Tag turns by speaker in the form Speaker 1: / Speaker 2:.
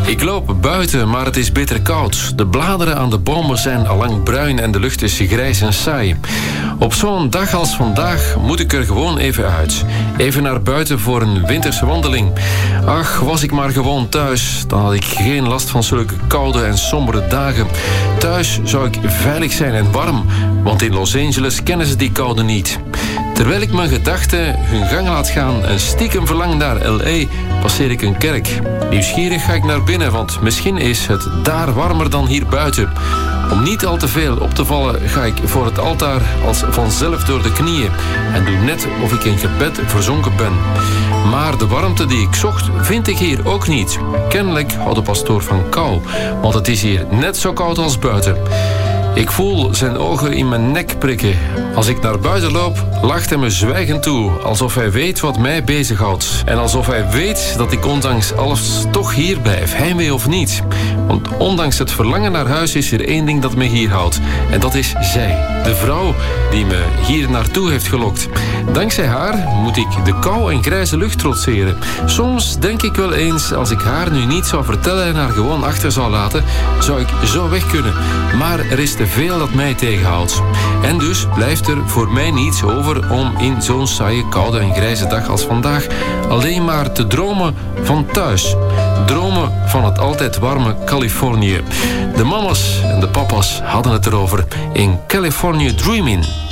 Speaker 1: Ik loop buiten, maar het is bitter koud. De bladeren aan de bomen zijn allang bruin en de lucht is grijs en saai. Op zo'n dag als vandaag moet ik er gewoon even uit. Even naar buiten voor een winterse wandeling. Ach, was ik maar gewoon thuis. Dan had ik geen last van zulke koude en sombere dagen. Thuis zou ik veilig zijn en warm, want in Los Angeles kennen ze die koude niet. Terwijl ik mijn gedachten hun gang laat gaan en stiekem verlang naar L.A., passeer ik een kerk. Nieuwsgierig ga ik naar binnen, want misschien is het daar warmer dan hier buiten. Om niet al te veel op te vallen ga ik voor het altaar als vanzelf door de knieën en doe net of ik in gebed verzonken ben. Maar de warmte die ik zocht, vind ik hier ook niet. Kennelijk houdt de pastoor van kou, want het is hier net zo koud als buiten. Ik voel zijn ogen in mijn nek prikken. Als ik naar buiten loop, lacht hij me zwijgend toe, alsof hij weet wat mij bezighoudt. En alsof hij weet dat ik ondanks alles toch hier blijf, heimwee of niet. Want ondanks het verlangen naar huis is er één ding dat me hier houdt. En dat is zij, de vrouw die me hier naartoe heeft gelokt. Dankzij haar moet ik de kou en grijze lucht trotseren. Soms denk ik wel eens, als ik haar nu niet zou vertellen en haar gewoon achter zou laten, zou ik zo weg kunnen. Maar er is te veel dat mij tegenhoudt. En dus blijft er voor mij niets over om in zo'n saaie, koude en grijze dag als vandaag alleen maar te dromen van thuis. Dromen van het altijd warme Californië. De mama's en de papa's hadden het erover in California Dreamin'.